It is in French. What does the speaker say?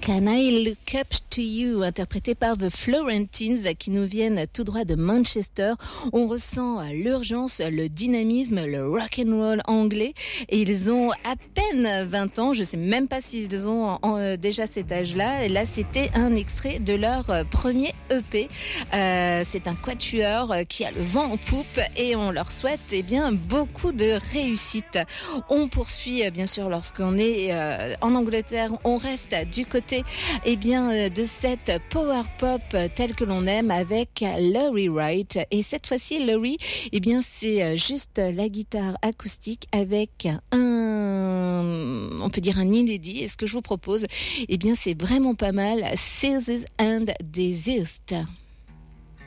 Can I Look Up to You, interprété par The Florentines, qui nous viennent tout droit de Manchester. On ressent l'urgence, le dynamisme, le rock and roll anglais. Et ils ont à peine 20 ans. Je sais même pas s'ils ont déjà cet âge-là. Et là, c'était un extrait de leur premier EP. C'est un quatuor qui a le vent en poupe et on leur souhaite beaucoup de réussite. On poursuit bien sûr lorsqu'on est en Angleterre. On reste du côté de cette power pop telle que l'on aime avec Laurie Wright. Et cette fois-ci, Laurie, c'est juste la guitare acoustique avec on peut dire un inédit. Et ce que je vous propose, c'est vraiment pas mal. Scissors and Desist.